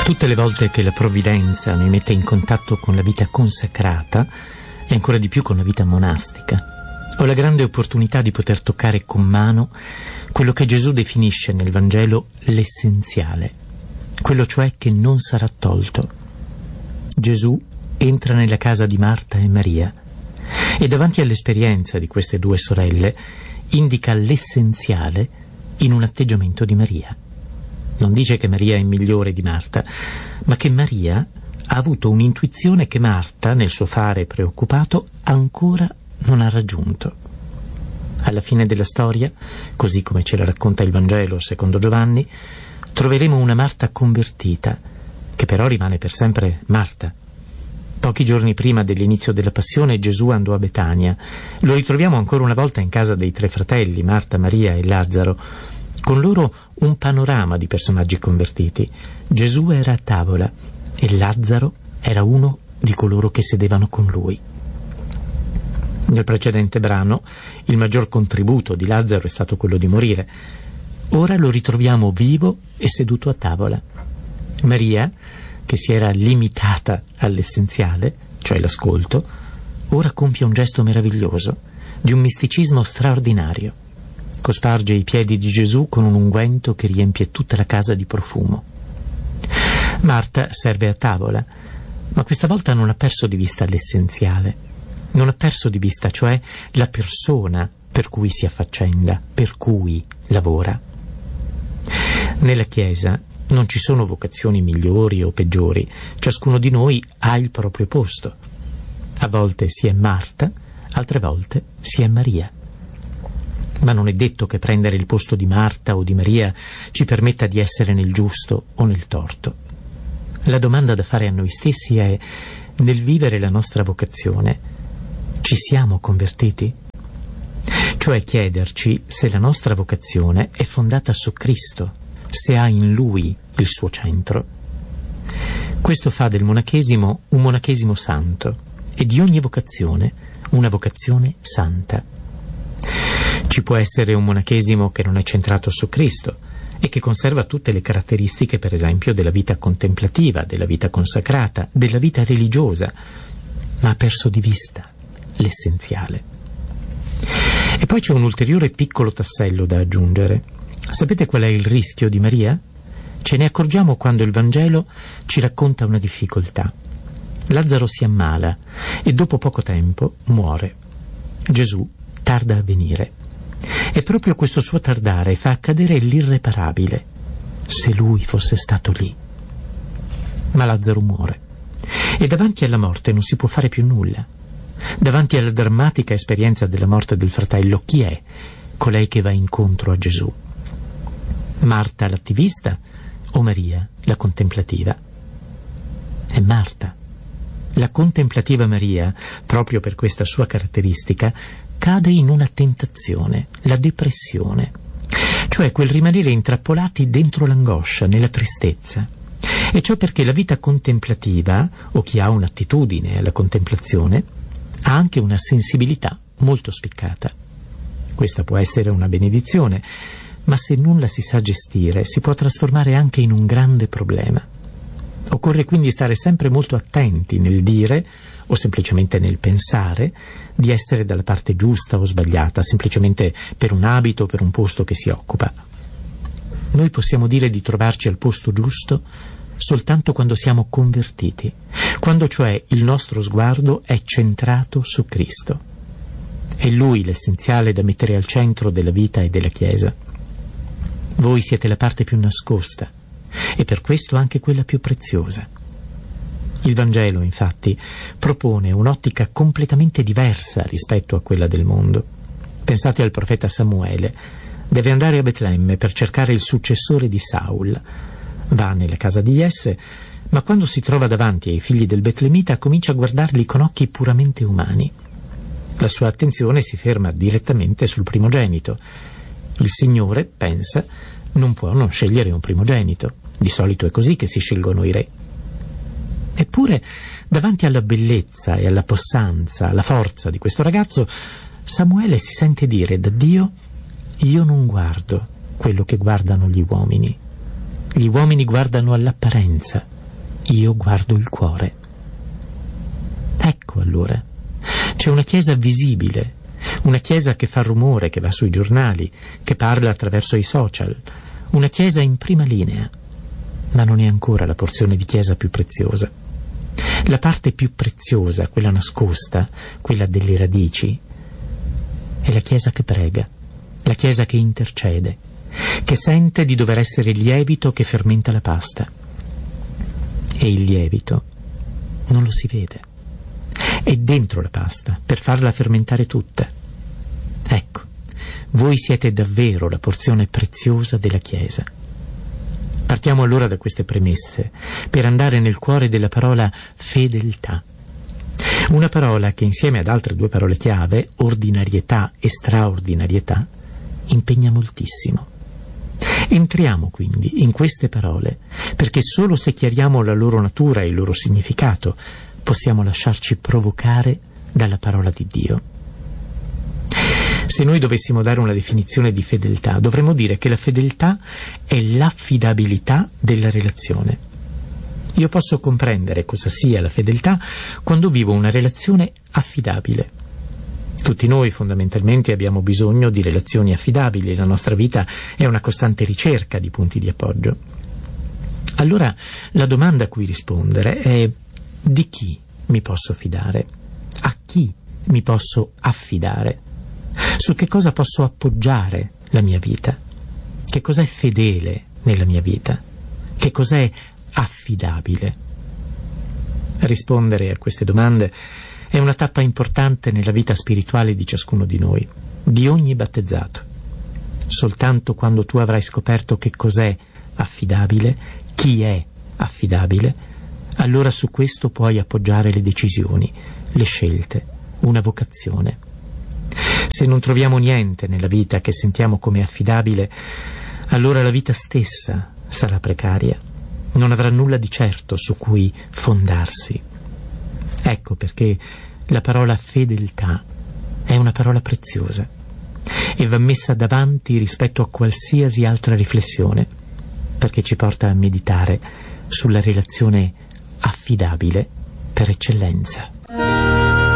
Tutte le volte che la provvidenza mi mette in contatto con la vita consacrata e ancora di più con la vita monastica, ho la grande opportunità di poter toccare con mano quello che Gesù definisce nel Vangelo l'essenziale, quello cioè che non sarà tolto. Gesù entra nella casa di Marta e Maria e davanti all'esperienza di queste due sorelle indica l'essenziale in un atteggiamento di Maria. Non dice che Maria è migliore di Marta, ma che Maria ha avuto un'intuizione che Marta, nel suo fare preoccupato, ancora non ha raggiunto. Alla fine della storia, così come ce la racconta il Vangelo secondo Giovanni, troveremo una Marta convertita, che però rimane per sempre Marta. Pochi giorni prima dell'inizio della Passione Gesù andò a Betania. Lo ritroviamo ancora una volta in casa dei tre fratelli, Marta, Maria e Lazzaro. Con loro un panorama di personaggi convertiti. Gesù era a tavola e Lazzaro era uno di coloro che sedevano con lui. Nel precedente brano il maggior contributo di Lazzaro è stato quello di morire. Ora lo ritroviamo vivo e seduto a tavola. Maria, che si era limitata all'essenziale, cioè l'ascolto, ora compie un gesto meraviglioso, di un misticismo straordinario. Cosparge i piedi di Gesù con un unguento che riempie tutta la casa di profumo. Marta serve a tavola, ma questa volta non ha perso di vista l'essenziale. Non ha perso di vista, cioè, la persona per cui si affaccenda, per cui lavora. Nella Chiesa non ci sono vocazioni migliori o peggiori, ciascuno di noi ha il proprio posto. A volte si è Marta, altre volte si è Maria. Ma non è detto che prendere il posto di Marta o di Maria ci permetta di essere nel giusto o nel torto. La domanda da fare a noi stessi è: nel vivere la nostra vocazione, ci siamo convertiti? Cioè chiederci se la nostra vocazione è fondata su Cristo, se ha in Lui il suo centro. Questo fa del monachesimo un monachesimo santo e di ogni vocazione una vocazione santa. Ci può essere un monachesimo che non è centrato su Cristo e che conserva tutte le caratteristiche, per esempio, della vita contemplativa, della vita consacrata, della vita religiosa, ma ha perso di vista l'essenziale. E poi c'è un ulteriore piccolo tassello da aggiungere. Sapete qual è il rischio di Maria? Ce ne accorgiamo quando il Vangelo ci racconta una difficoltà. Lazzaro si ammala e dopo poco tempo muore. Gesù tarda a venire. E proprio questo suo tardare fa accadere l'irreparabile. Se lui fosse stato lì. Ma Lazzaro muore. E davanti alla morte non si può fare più nulla. Davanti alla drammatica esperienza della morte del fratello, chi è colei che va incontro a Gesù? Marta l'attivista o Maria la contemplativa? È Marta. La contemplativa Maria, proprio per questa sua caratteristica, cade in una tentazione, la depressione, cioè quel rimanere intrappolati dentro l'angoscia, nella tristezza. E ciò perché la vita contemplativa, o chi ha un'attitudine alla contemplazione, ha anche una sensibilità molto spiccata. Questa può essere una benedizione, ma se non la si sa gestire si può trasformare anche in un grande problema. Occorre quindi stare sempre molto attenti nel dire, o semplicemente nel pensare, di essere dalla parte giusta o sbagliata, semplicemente per un abito o per un posto che si occupa. Noi possiamo dire di trovarci al posto giusto soltanto quando siamo convertiti, quando cioè il nostro sguardo è centrato su Cristo. È Lui l'essenziale da mettere al centro della vita e della Chiesa. Voi siete la parte più nascosta e per questo anche quella più preziosa. Il Vangelo, infatti, propone un'ottica completamente diversa rispetto a quella del mondo. Pensate al profeta Samuele. Deve andare a Betlemme per cercare il successore di Saul. Va nella casa di Jesse, ma quando si trova davanti ai figli del Betlemita comincia a guardarli con occhi puramente umani. La sua attenzione si ferma direttamente sul primogenito. Il Signore, pensa, non può non scegliere un primogenito. Di solito è così che si scelgono i re. Eppure, davanti alla bellezza e alla possanza, alla forza di questo ragazzo, Samuele si sente dire da Dio: io non guardo quello che guardano gli uomini. Gli uomini guardano all'apparenza, io guardo il cuore. Ecco allora, c'è una Chiesa visibile, una Chiesa che fa rumore, che va sui giornali, che parla attraverso i social, una Chiesa in prima linea, ma non è ancora la porzione di Chiesa più preziosa. La parte più preziosa, quella nascosta, quella delle radici, è la Chiesa che prega, la Chiesa che intercede, che sente di dover essere il lievito che fermenta la pasta. E il lievito non lo si vede, è dentro la pasta per farla fermentare tutta. Ecco, voi siete davvero la porzione preziosa della Chiesa. Partiamo allora da queste premesse per andare nel cuore della parola fedeltà. Una parola che insieme ad altre due parole chiave, ordinarietà e straordinarietà, impegna moltissimo. Entriamo quindi in queste parole perché solo se chiariamo la loro natura e il loro significato possiamo lasciarci provocare dalla parola di Dio. Se noi dovessimo dare una definizione di fedeltà, dovremmo dire che la fedeltà è l'affidabilità della relazione. Io posso comprendere cosa sia la fedeltà quando vivo una relazione affidabile. Tutti noi fondamentalmente abbiamo bisogno di relazioni affidabili, la nostra vita è una costante ricerca di punti di appoggio. Allora la domanda a cui rispondere è: di chi mi posso fidare? A chi mi posso affidare? Su che cosa posso appoggiare la mia vita? Che cos'è fedele nella mia vita? Che cos'è affidabile? Rispondere a queste domande è una tappa importante nella vita spirituale di ciascuno di noi, di ogni battezzato. Soltanto quando tu avrai scoperto che cos'è affidabile, chi è affidabile, allora su questo puoi appoggiare le decisioni, le scelte, una vocazione. Se non troviamo niente nella vita che sentiamo come affidabile, allora la vita stessa sarà precaria, non avrà nulla di certo su cui fondarsi. Ecco perché la parola fedeltà è una parola preziosa e va messa davanti rispetto a qualsiasi altra riflessione, perché ci porta a meditare sulla relazione affidabile per eccellenza.